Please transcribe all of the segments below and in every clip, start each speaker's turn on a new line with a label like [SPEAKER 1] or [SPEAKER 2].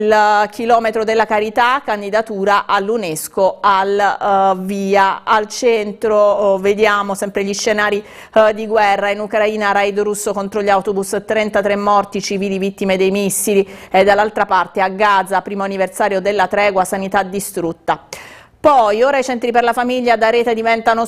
[SPEAKER 1] Il chilometro della carità, candidatura all'UNESCO al via. Al centro vediamo sempre gli scenari di guerra in Ucraina, raid russo contro gli autobus, 33 morti, civili vittime dei missili, e dall'altra parte a Gaza, primo anniversario della tregua, sanità distrutta. Poi ora i centri per la famiglia da rete diventano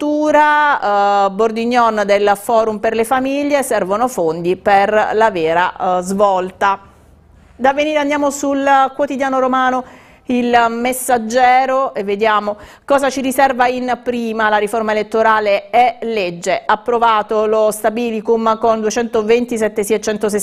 [SPEAKER 1] struttura, Bordignon del Forum per le famiglie, servono fondi per la vera svolta. Da Avvenire andiamo sul quotidiano romano, Il Messaggero, e vediamo cosa ci riserva in prima. La riforma elettorale è legge, approvato lo stabilicum con 227 sì e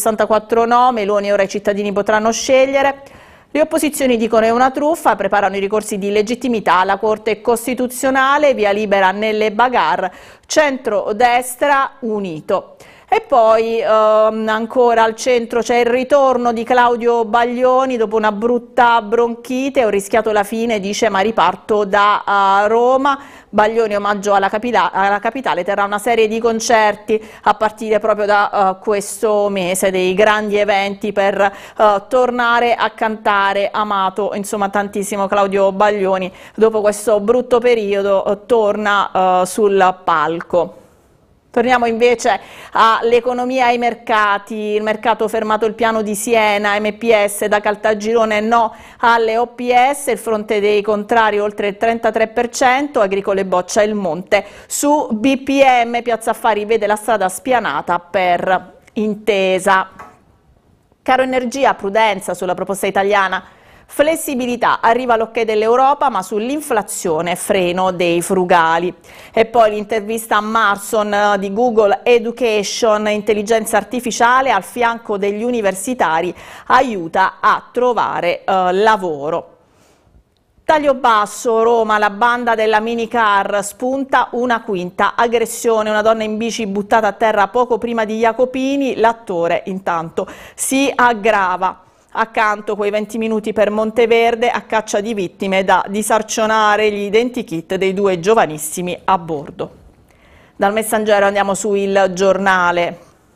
[SPEAKER 1] 164 no, Meloni ora i cittadini potranno scegliere. Le opposizioni dicono è una truffa, preparano i ricorsi di legittimità alla Corte Costituzionale, via libera nelle bagarre, centro-destra unito. E poi ancora al centro c'è il ritorno di Claudio Baglioni dopo una brutta bronchite, ho rischiato la fine, dice, ma riparto da Roma. Baglioni, omaggio alla capitale, terrà una serie di concerti a partire proprio da questo mese, dei grandi eventi per tornare a cantare, amato insomma tantissimo Claudio Baglioni, dopo questo brutto periodo torna sul palco. Torniamo invece all'economia e ai mercati. Il mercato fermato il piano di Siena, MPS da Caltagirone no alle OPS, il fronte dei contrari oltre il 33%, Agricole boccia il Monte. Su BPM Piazza Affari vede la strada spianata per intesa. Caro energia, prudenza sulla proposta italiana. Flessibilità, arriva l'ok dell'Europa, ma sull'inflazione freno dei frugali. E poi l'intervista a Marson di Google Education, intelligenza artificiale al fianco degli universitari aiuta a trovare lavoro. Taglio basso, Roma, la banda della minicar, spunta una quinta aggressione, una donna in bici buttata a terra poco prima di Jacopini, l'attore intanto si aggrava. Accanto quei 20 minuti per Monteverde a caccia di vittime da disarcionare, gli identikit dei due giovanissimi a bordo. Dal Messaggero andiamo su Il Giornale.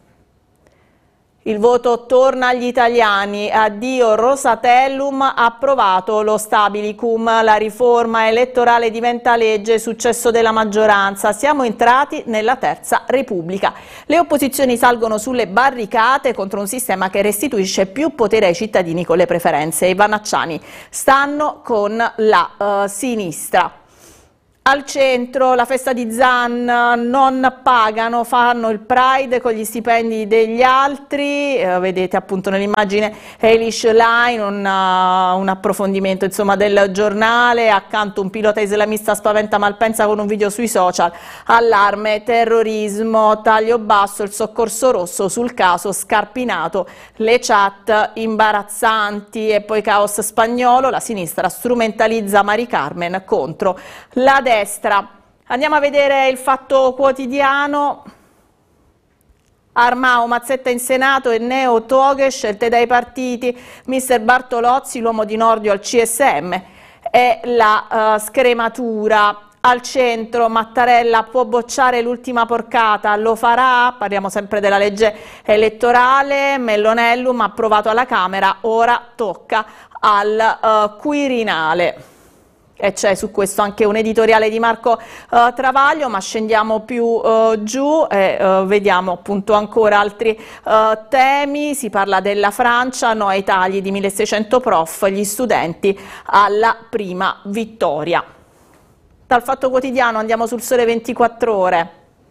[SPEAKER 1] Il voto torna agli italiani, addio Rosatellum, approvato lo stabilicum, la riforma elettorale diventa legge, successo della maggioranza, siamo entrati nella terza repubblica. Le opposizioni salgono sulle barricate contro un sistema che restituisce più potere ai cittadini con le preferenze. I Vannacciani stanno con la sinistra. Al centro la festa di Zan, non pagano, fanno il Pride con gli stipendi degli altri, vedete appunto nell'immagine Elish Line, un approfondimento insomma del giornale, accanto un pilota islamista spaventa Malpensa con un video sui social, allarme, terrorismo, taglio basso, il soccorso rosso sul caso Scarpinato, le chat imbarazzanti e poi caos spagnolo, la sinistra strumentalizza Mari Carmen contro la destra. Andiamo a vedere il Fatto Quotidiano. Armao, Mazzetta in Senato e Neo Toghe, scelte dai partiti, mister Bartolozzi, l'uomo di Nordio al CSM e la scrematura. Al centro Mattarella può bocciare l'ultima porcata, lo farà? Parliamo sempre della legge elettorale, Mellonellum approvato alla Camera, ora tocca al Quirinale. E c'è su questo anche un editoriale di Marco Travaglio, ma scendiamo più giù e vediamo appunto ancora altri temi. Si parla della Francia, no ai tagli di 1600 prof, gli studenti alla prima vittoria. Dal Fatto Quotidiano andiamo sul Sole 24 Ore.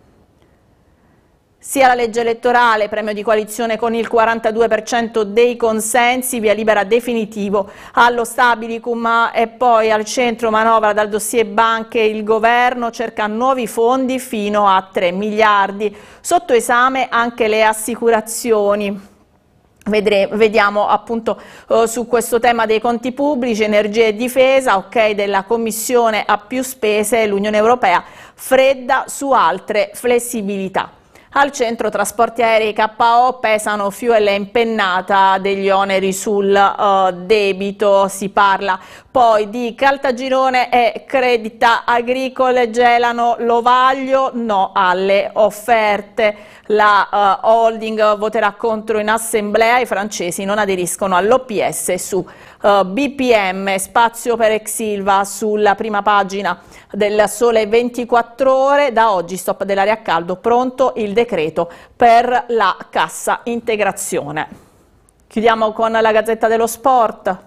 [SPEAKER 1] Sia la legge elettorale, premio di coalizione con il 42% dei consensi, via libera definitivo allo stabilicum, e poi al centro manovra dal dossier banche, il governo cerca nuovi fondi fino a 3 miliardi, sotto esame anche le assicurazioni. Vediamo appunto su questo tema dei conti pubblici, energia e difesa, ok della Commissione a più spese, l'Unione Europea fredda su altre flessibilità. al centro trasporti aerei KO, pesano fuel e impennata degli oneri sul debito. Si parla poi di Caltagirone e Credita Agricole, gelano l'Ovaglio, no alle offerte. La holding voterà contro in assemblea, i francesi non aderiscono all'OPS su BPM. Spazio per Exilva sulla prima pagina del Sole 24 Ore, da oggi stop dell'aria a caldo, pronto il decreto per la cassa integrazione. Chiudiamo con la Gazzetta dello Sport.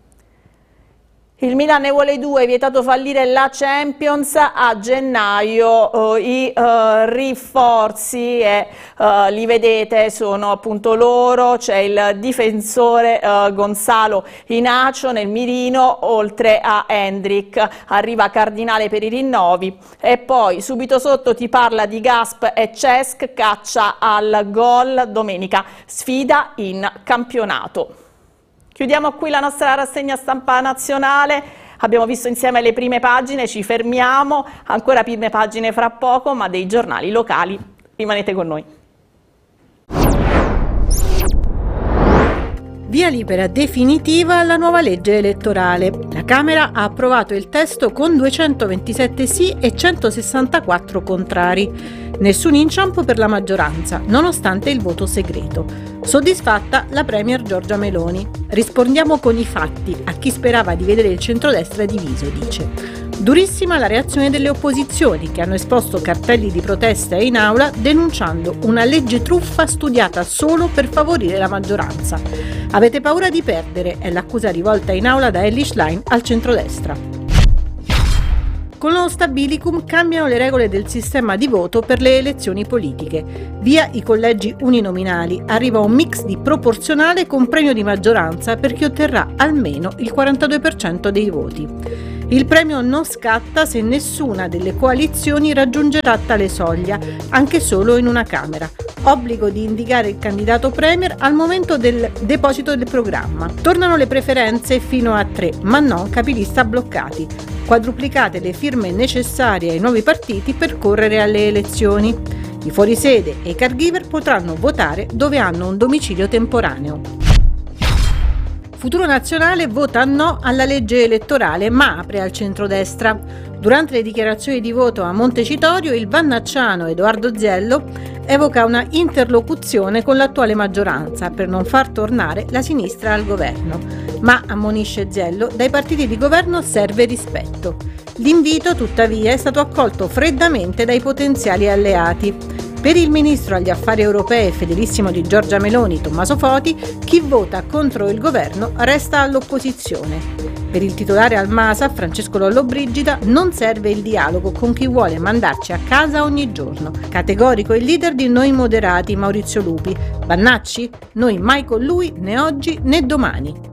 [SPEAKER 1] Il Milan ne vuole 2, vietato fallire la Champions, a gennaio i rinforzi li vedete, sono appunto loro, c'è il difensore Gonzalo Inacio nel mirino, oltre a Hendrik, arriva Cardinale per i rinnovi e poi subito sotto ti parla di Gasp e Cesc, caccia al gol, domenica sfida in campionato. Chiudiamo qui la nostra rassegna stampa nazionale, abbiamo visto insieme le prime pagine, ci fermiamo, ancora prime pagine fra poco, ma dei giornali locali, rimanete con noi.
[SPEAKER 2] Via libera definitiva alla nuova legge elettorale. La Camera ha approvato il testo con 227 sì e 164 contrari. Nessun inciampo per la maggioranza, nonostante il voto segreto. Soddisfatta la premier Giorgia Meloni. Rispondiamo con i fatti a chi sperava di vedere il centrodestra diviso, dice. Durissima la reazione delle opposizioni, che hanno esposto cartelli di protesta in aula denunciando una legge truffa studiata solo per favorire la maggioranza. Avete paura di perdere, è l'accusa rivolta in aula da Elly Schlein al centrodestra. Con lo Stabilicum cambiano le regole del sistema di voto per le elezioni politiche. Via i collegi uninominali, arriva un mix di proporzionale con premio di maggioranza per chi otterrà almeno il 42% dei voti. Il premio non scatta se nessuna delle coalizioni raggiungerà tale soglia, anche solo in una Camera. Obbligo di indicare il candidato premier al momento del deposito del programma. Tornano le preferenze fino a 3, ma non capilista bloccati. Quadruplicate le firme necessarie ai nuovi partiti per correre alle elezioni. I fuorisede e i caregiver potranno votare dove hanno un domicilio temporaneo. Futuro Nazionale vota no alla legge elettorale ma apre al centrodestra. Durante le dichiarazioni di voto a Montecitorio il vannacciano Edoardo Ziello evoca una interlocuzione con l'attuale maggioranza per non far tornare la sinistra al governo. Ma, ammonisce Ziello, dai partiti di governo serve rispetto. L'invito, tuttavia, è stato accolto freddamente dai potenziali alleati. Per il ministro agli affari europei e fedelissimo di Giorgia Meloni, Tommaso Foti, chi vota contro il governo resta all'opposizione. Per il titolare al MASA, Francesco Lollobrigida, non serve il dialogo con chi vuole mandarci a casa ogni giorno. Categorico il leader di Noi Moderati, Maurizio Lupi. Vannacci? Noi mai con lui, né oggi né domani.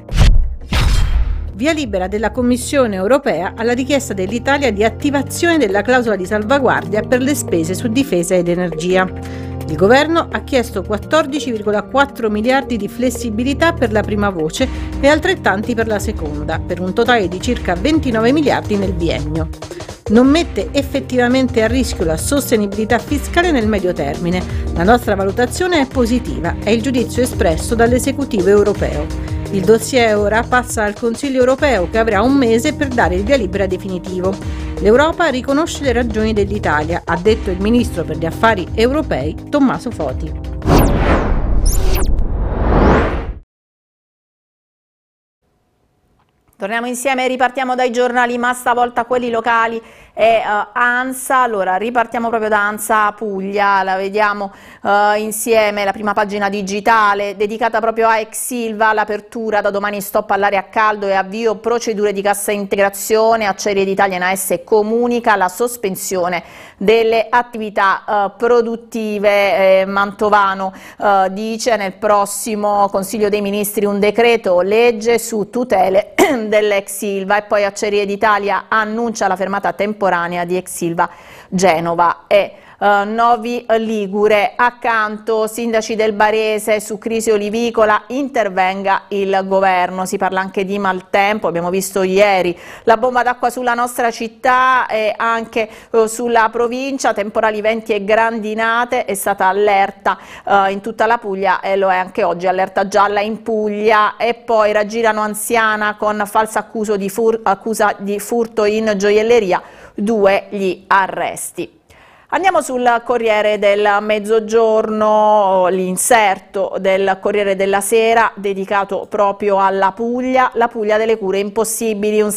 [SPEAKER 2] Via libera della Commissione europea alla richiesta dell'Italia di attivazione della clausola di salvaguardia per le spese su difesa ed energia. Il governo ha chiesto 14,4 miliardi di flessibilità per la prima voce e altrettanti per la seconda, per un totale di circa 29 miliardi nel biennio. Non mette effettivamente a rischio la sostenibilità fiscale nel medio termine. La nostra valutazione è positiva, è il giudizio espresso dall'esecutivo europeo. Il dossier ora passa al Consiglio europeo che avrà un mese per dare il via libera definitivo. L'Europa riconosce le ragioni dell'Italia, ha detto il ministro per gli affari europei Tommaso Foti.
[SPEAKER 1] Torniamo insieme e ripartiamo dai giornali, ma stavolta quelli locali e ANSA. Allora ripartiamo proprio da ANSA Puglia, la vediamo insieme, la prima pagina digitale dedicata proprio a Exilva, l'apertura da domani stop all'aria a caldo e avvio procedure di cassa integrazione. Acciaierie d'Italia in AS comunica la sospensione delle attività produttive. Mantovano dice nel prossimo Consiglio dei Ministri un decreto legge su tutele dell'ex Ilva, e poi Acciaierie d'Italia annuncia la fermata temporanea di ex Ilva Genova e Novi Ligure. Accanto sindaci del Barese, su crisi olivicola intervenga il governo. Si parla anche di maltempo, abbiamo visto ieri la bomba d'acqua sulla nostra città e anche sulla provincia, temporali, venti e grandinate. È stata allerta in tutta la Puglia e lo è anche oggi, allerta gialla in Puglia. E poi raggirano anziana con falsa accusa di furto in gioielleria, 2 gli arresti. Andiamo sul Corriere del Mezzogiorno, l'inserto del Corriere della Sera dedicato proprio alla Puglia, la Puglia delle cure impossibili, un